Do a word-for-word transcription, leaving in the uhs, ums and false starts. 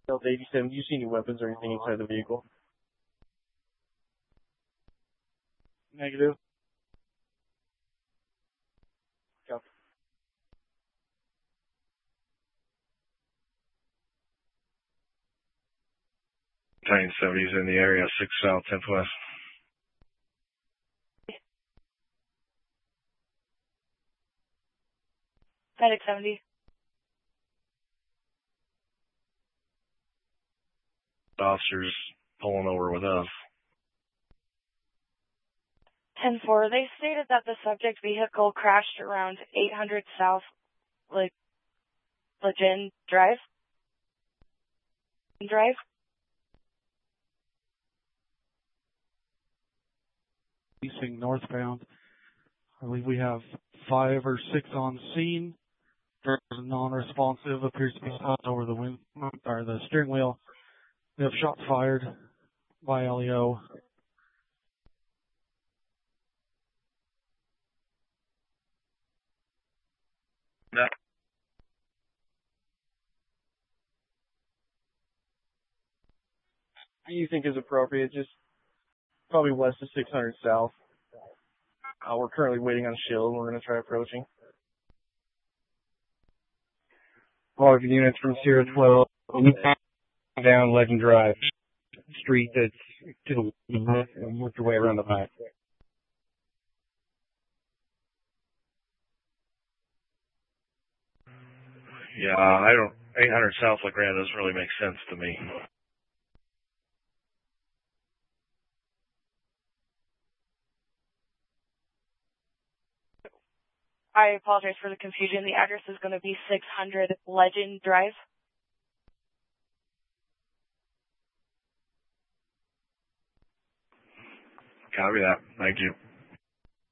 Delta eighty-seven, do you see any weapons or anything inside the vehicle? Negative. Copy. nine seventies in the area, six south, tenth west. Medic seventy. Officers pulling over with us. ten four, they stated that the subject vehicle crashed around eight hundred South Le- Legend Drive. Drive. Facing northbound. I believe we have five or six on scene. There's non-responsive, appears to be stopped over the wind or the steering wheel. We have shots fired by L E O. No. What do you think is appropriate? Just probably west of six hundred south. Uh, we're currently waiting on Shield, and we're going to try approaching. All of units from Sierra twelve down Legend Drive, street that's to the north, and work your way around the back. Yeah, I don't, eight hundred South LeGrand doesn't really make sense to me. I apologize for the confusion. The address is going to be six hundred Legend Drive. Copy that. Thank you.